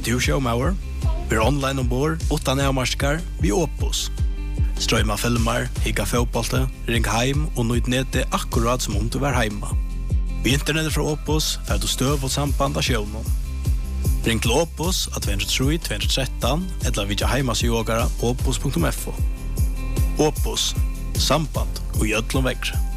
du showmauer? Vi online ombord, utan avmarskar, vi Opus. Strøyma filmer, higga fotbollte, ring heim og nøyd nede akkurat som om du var heima. Vi internettet fra Opus får du støv og samband av sjøvnen. Ring til Opus at 203-213 eller vidja heimasjogara opus.fo. Opus, samband og gjødlom vekkre.